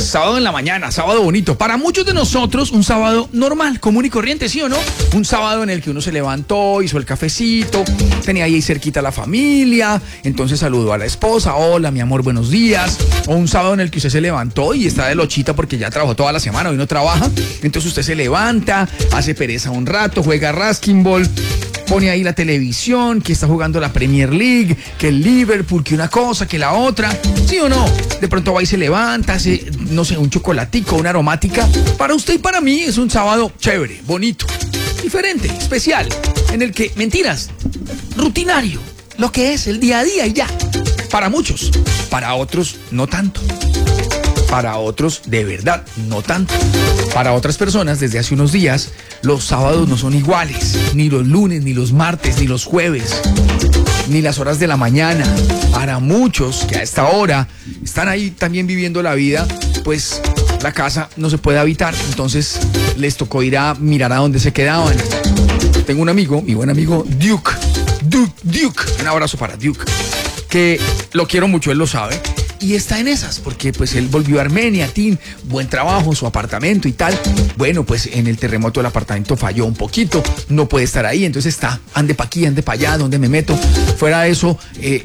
sábado en la mañana, sábado bonito. Para muchos de nosotros, un sábado normal, común y corriente, ¿sí o no? Un sábado en el que uno se levantó, hizo el cafecito, tenía ahí cerquita a la familia, entonces saludó a la esposa, hola, mi amor, buenos días. O un sábado en el que usted se levantó y está de lochita porque ya trabajó toda la semana, hoy no trabaja. Entonces usted se levanta, hace pereza un rato, juega raskinball, pone ahí la televisión, que está jugando la Premier League, que el Liverpool, que una cosa, que la otra, ¿sí o no? De pronto va y se levanta, hace, no sé, un chocolatico, una aromática. Para usted y para mí es un sábado chévere, bonito, diferente, especial, en el que, mentiras, rutinario, lo que es el día a día y ya. Para muchos, para otros no tanto. Para otros, de verdad, no tanto. Para otras personas, desde hace unos días, los sábados no son iguales. Ni los lunes, ni los martes, ni los jueves, ni las horas de la mañana. Para muchos que a esta hora están ahí también viviendo la vida, pues la casa no se puede habitar. Entonces les tocó ir a mirar a dónde se quedaban. Tengo un amigo, mi buen amigo Duke. Un abrazo para Duke, que lo quiero mucho, él lo sabe. Y está en esas, porque pues él volvió a Armenia, buen trabajo, su apartamento y tal. Bueno, pues en el terremoto el apartamento falló un poquito, no puede estar ahí, entonces está, ande pa' aquí, ande pa' allá, ¿dónde me meto? Fuera de eso,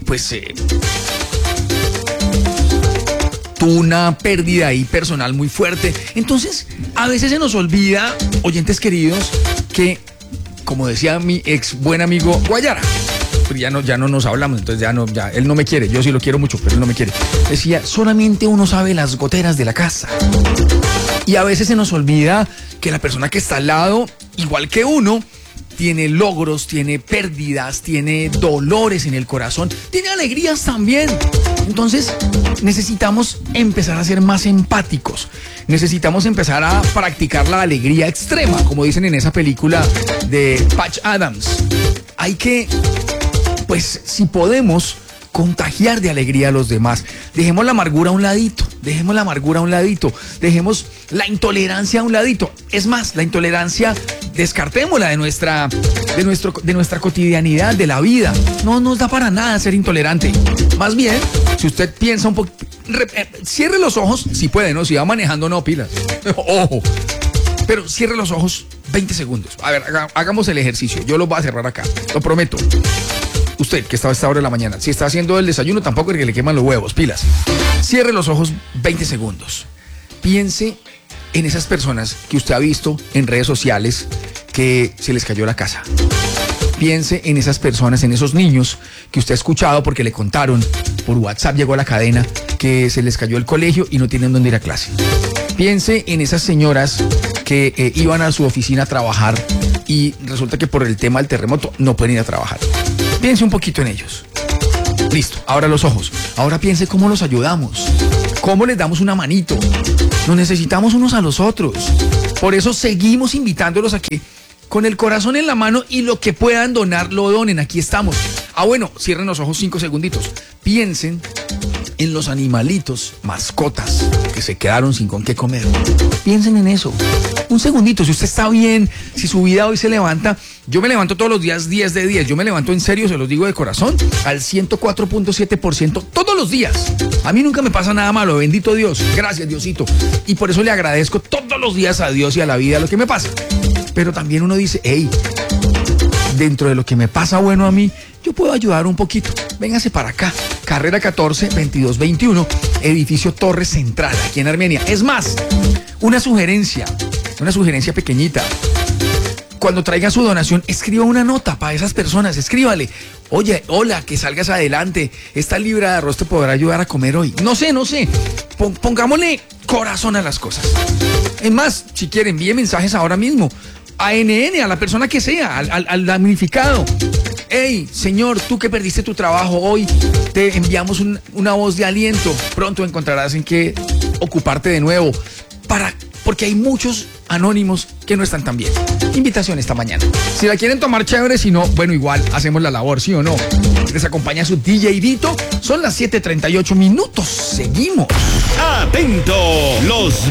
tuvo una pérdida ahí personal muy fuerte. Entonces, a veces se nos olvida, oyentes queridos, que, como decía mi ex buen amigo Guayara, ya no nos hablamos, entonces ya él no me quiere, yo sí lo quiero mucho, pero él no me quiere. Decía, solamente uno sabe las goteras de la casa. Y a veces se nos olvida que la persona que está al lado, igual que uno, tiene logros, tiene pérdidas, tiene dolores en el corazón, tiene alegrías también. Entonces necesitamos empezar a ser más empáticos, necesitamos empezar a practicar la alegría extrema, como dicen en esa película de Patch Adams. Hay que, pues, si podemos, contagiar de alegría a los demás. Dejemos la amargura a un ladito, dejemos la intolerancia a un ladito. Es más, la intolerancia, descartémosla de nuestra cotidianidad, de la vida. No nos da para nada ser intolerante. Más bien, si usted piensa un poco, cierre los ojos, si puede, ¿no? Si va manejando, no, pilas. Ojo. Pero cierre los ojos 20 segundos. A ver, hagamos el ejercicio. Yo lo voy a cerrar acá, lo prometo. Usted, que está a esta hora de la mañana, si está haciendo el desayuno, tampoco es que le queman los huevos, pilas. Cierre los ojos 20 segundos. Piense en esas personas que usted ha visto en redes sociales que se les cayó la casa. Piense en esas personas, en esos niños que usted ha escuchado porque le contaron, por WhatsApp llegó a la cadena, que se les cayó el colegio y no tienen dónde ir a clase. Piense en esas señoras que iban a su oficina a trabajar y resulta que por el tema del terremoto no pueden ir a trabajar. Piense un poquito en ellos. Listo, ahora los ojos. Ahora piense cómo los ayudamos, cómo les damos una manito. Nos necesitamos unos a los otros. Por eso seguimos invitándolos a que con el corazón en la mano y lo que puedan donar, lo donen. Aquí estamos. Bueno, cierren los ojos 5 segunditos. Piensen en los animalitos, mascotas, que se quedaron sin con qué comer. Piensen en eso. Un segundito, si usted está bien, si su vida hoy se levanta. Yo me levanto todos los días 10 de 10. Yo me levanto en serio, se los digo de corazón, al 104.7% todos los días. A mí nunca me pasa nada malo, bendito Dios. Gracias, Diosito. Y por eso le agradezco todos los días a Dios y a la vida lo que me pasa. Pero también uno dice, hey, dentro de lo que me pasa bueno a mí, yo puedo ayudar un poquito. Véngase para acá. Carrera 14, 2221, edificio Torre Central, aquí en Armenia. Es más, una sugerencia pequeñita. Cuando traiga su donación, escriba una nota para esas personas. Escríbale, oye, hola, que salgas adelante. Esta libra de arroz te podrá ayudar a comer hoy. No sé. Pongámosle corazón a las cosas. Es más, si quiere, envíe mensajes ahora mismo. A NN, a la persona que sea, al damnificado. Hey, señor, tú que perdiste tu trabajo hoy, te enviamos una voz de aliento. Pronto encontrarás en qué ocuparte de nuevo. Porque hay muchos anónimos que no están tan bien. Invitación esta mañana. Si la quieren tomar chévere, si no, bueno, igual hacemos la labor, ¿sí o no? Les acompaña su DJ Vito. Son las 7:38 minutos. Seguimos. Atento, los